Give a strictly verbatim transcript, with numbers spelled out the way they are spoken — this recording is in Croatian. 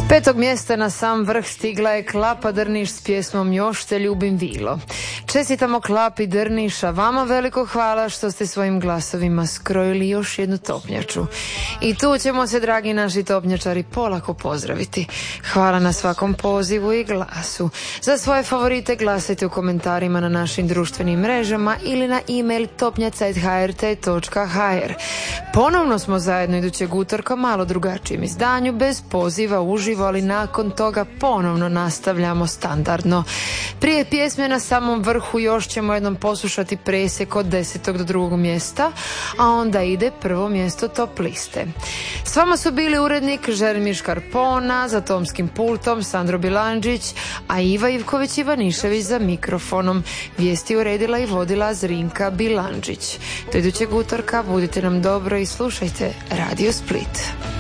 Petog mjesta na sam vrh stigla je Klapa Drniš s pjesmom Još te ljubim Vilo. Čestitamo Klapi Drniš, a vama veliko hvala što ste svojim glasovima skrojili još jednu topnjaču. I tu ćemo se, dragi naši topnjačari, polako pozdraviti. Hvala na svakom pozivu i glasu. Za svoje favorite glasajte u komentarima na našim društvenim mrežama ili na e-mail topnjaca at h r t točka h r. Ponovno smo zajedno idućeg utorka, malo drugačijem izdanju, bez poziva uživo, ali nakon toga ponovno nastavljamo standardno. Prije pjesme na samom vrhu još ćemo jednom poslušati presjek od desetog do drugog mjesta, a onda ide prvo mjesto top liste. S vama su bili urednik Želimir Škarpona, za tomskim pultom Sandro Bilandžić, a Iva Ivković Ivanišević za mikrofonom. Vijesti uredila i vodila Zrinka Bilandžić. Do idućeg utorka budite nam dobro i slušajte Radio Split.